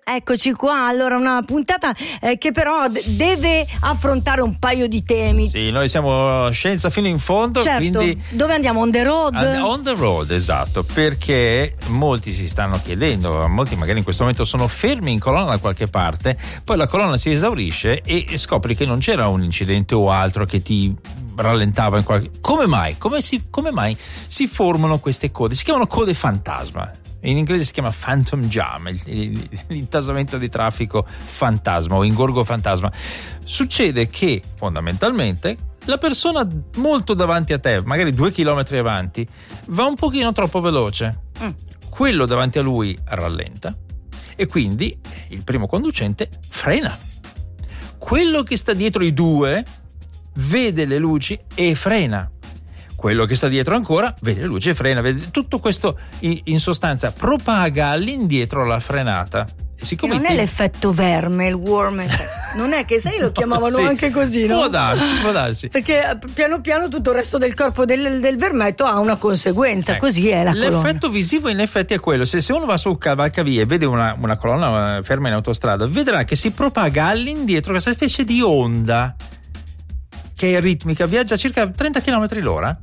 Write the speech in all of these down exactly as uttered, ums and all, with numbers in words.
Eccoci qua, allora una puntata eh, che però d- deve affrontare un paio di temi. Sì, noi siamo scienza fino in fondo, certo. Quindi dove andiamo? On the road? On the road, esatto, perché molti si stanno chiedendo, molti magari in questo momento sono fermi in colonna da qualche parte, poi la colonna si esaurisce e scopri che non c'era un incidente o altro che ti rallentava in qualche... Come mai? Come, si, come mai si formano queste code? Si chiamano code fantasma. In inglese si chiama phantom jam, il, il, l'intasamento di traffico fantasma o ingorgo fantasma. Succede che fondamentalmente la persona molto davanti a te, magari due chilometri avanti, va un pochino troppo veloce. Mm. Quello davanti a lui rallenta e quindi il primo conducente frena. Quello che sta dietro i due vede le luci e frena. Quello che sta dietro ancora vede le luci e frena, vede tutto questo in sostanza propaga all'indietro la frenata. E siccome non è tempi... l'effetto verme, il worm effect. Non è che sai lo chiamavano sì, anche così, no? Può darsi, può darsi. Perché piano piano tutto il resto del corpo del, del vermetto ha una conseguenza, ecco, così è la l'effetto colonna. visivo in effetti è quello. Se, se uno va su cavalcavia e vede una, una colonna ferma in autostrada, vedrà che si propaga all'indietro questa specie di onda che è ritmica, viaggia a circa trenta chilometri l'ora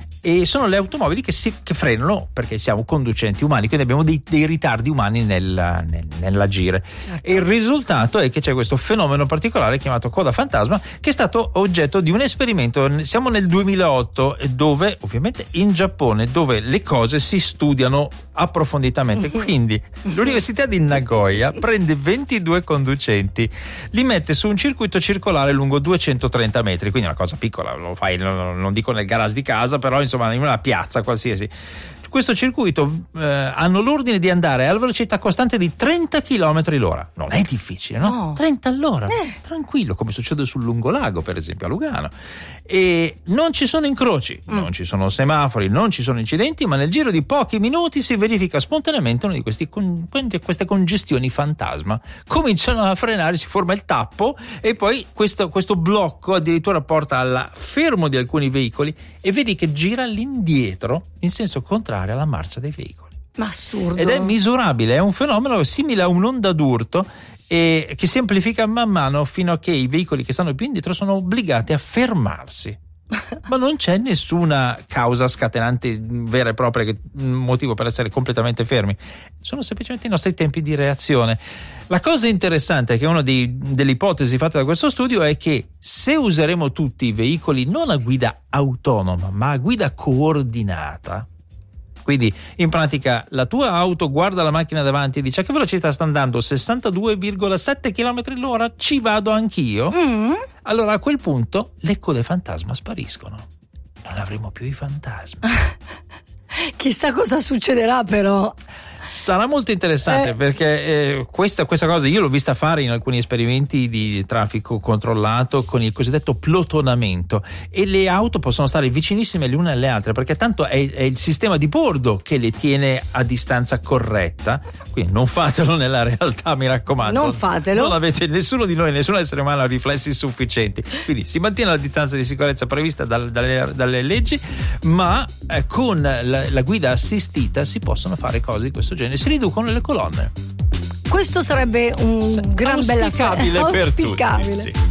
e sono le automobili che, si, che frenano perché siamo conducenti umani, quindi abbiamo dei, dei ritardi umani nel, nel, nell'agire. Certo. E il risultato è che c'è questo fenomeno particolare chiamato coda fantasma che è stato oggetto di un esperimento. Siamo nel duemilaotto, dove ovviamente in Giappone, dove le cose si studiano approfonditamente. Quindi l'Università di Nagoya prende ventidue conducenti, li mette su un circuito circolare lungo duecentotrenta metri, quindi una cosa piccola, lo fai non dico nel garage di casa, però insomma in una piazza qualsiasi. Questo circuito eh, hanno l'ordine di andare alla velocità costante di trenta chilometri l'ora. Non è difficile, no? no. trenta all'ora, eh. tranquillo, come succede sul lungolago, per esempio, a Lugano. E non ci sono incroci, mm. non ci sono semafori, non ci sono incidenti, ma nel giro di pochi minuti si verifica spontaneamente una di questi con, queste congestioni fantasma. Cominciano a frenare, si forma il tappo e poi questo, questo blocco addirittura porta al fermo di alcuni veicoli e vedi che gira all'indietro in senso contrario alla marcia dei veicoli. Ma assurdo. Ed è misurabile, è un fenomeno simile a un'onda d'urto e che si amplifica man mano fino a che i veicoli che stanno più indietro sono obbligati a fermarsi. Ma non c'è nessuna causa scatenante vera e propria, che, motivo per essere completamente fermi. Sono semplicemente i nostri tempi di reazione. La cosa interessante è che una di, delle ipotesi fatte da questo studio è che se useremo tutti i veicoli non a guida autonoma ma a guida coordinata, quindi in pratica la tua auto guarda la macchina davanti e dice a che velocità sta andando, sessantadue virgola sette chilometri l'ora, ci vado anch'io. Mm. Allora a quel punto le code fantasma spariscono, non avremo più i fantasmi. Chissà cosa succederà però. Sarà molto interessante eh. perché eh, questa, questa cosa io l'ho vista fare in alcuni esperimenti di traffico controllato con il cosiddetto plotonamento, e le auto possono stare vicinissime le une alle altre perché tanto è, è il sistema di bordo che le tiene a distanza corretta. Quindi non fatelo nella realtà, mi raccomando. Non fatelo. Non avete, nessuno di noi, nessun essere umano ha riflessi sufficienti, quindi si mantiene la distanza di sicurezza prevista dal, dalle, dalle leggi, ma eh, con la, la guida assistita si possono fare cose di questo genere, si riducono le colonne. Questo sarebbe un S- gran bella auspicabile per auspicabile. tutti, sì.